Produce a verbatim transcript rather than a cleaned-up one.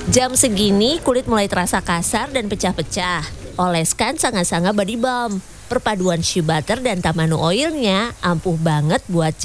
Jam segini kulit mulai terasa kasar dan pecah-pecah. Oleskan Sanga Sanga Body Balm. Perpaduan shea butter dan tamanu oilnya ampuh banget buat